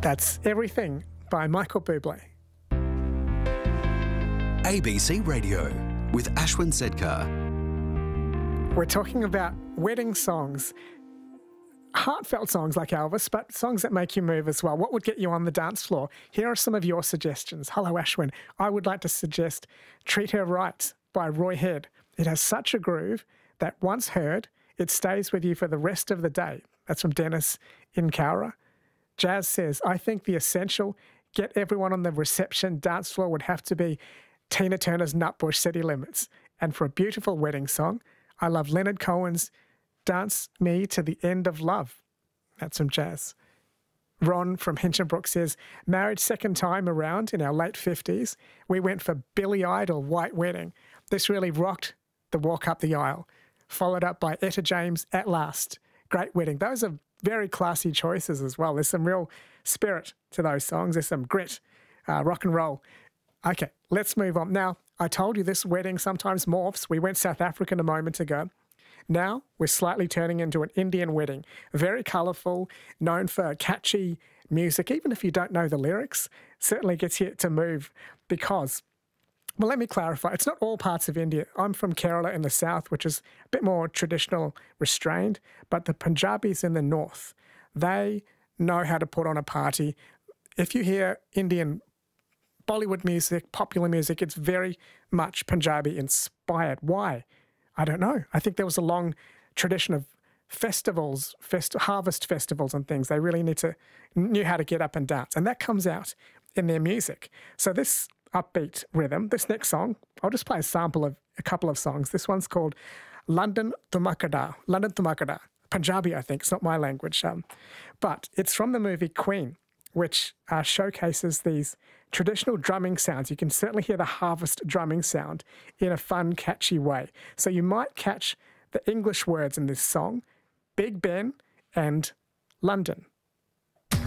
That's Everything by Michael Bublé. ABC Radio with Ashwin Sedkar. We're talking about wedding songs, heartfelt songs like Elvis, but songs that make you move as well. What would get you on the dance floor? Here are some of your suggestions. Hello, Ashwin. I would like to suggest Treat Her Right by Roy Head. It has such a groove that once heard, it stays with you for the rest of the day. That's from Dennis in Cowra. Jazz says, I think the essential get everyone on the reception dance floor would have to be Tina Turner's Nutbush City Limits. And for a beautiful wedding song, I love Leonard Cohen's Dance Me to the End of Love. That's from Jazz. Ron from Hinchinbrook says, married second time around in our late 50s. We went for Billy Idol White Wedding. This really rocked the walk up the aisle. Followed up by Etta James At Last. Great wedding. Those are very classy choices as well. There's some real spirit to those songs. There's some grit, rock and roll. Okay, let's move on. Now, I told you this wedding sometimes morphs. We went South African a moment ago. Now we're slightly turning into an Indian wedding. Very colourful, known for catchy music. Even if you don't know the lyrics, certainly gets you to move because, well, let me clarify. It's not all parts of India. I'm from Kerala in the south, which is a bit more traditional, restrained, but the Punjabis in the north, they know how to put on a party. If you hear Indian Bollywood music, popular music, it's very much Punjabi inspired. Why? I don't know. I think there was a long tradition of festivals, harvest festivals and things. They really knew how to get up and dance. And that comes out in their music. So this upbeat rhythm, this next song, I'll just play a sample of a couple of songs. This one's called London Thumakada. London Thumakada. Punjabi, I think. It's not my language. But it's from the movie Queen, which showcases these traditional drumming sounds. You can certainly hear the harvest drumming sound in a fun, catchy way. So you might catch the English words in this song, Big Ben and London.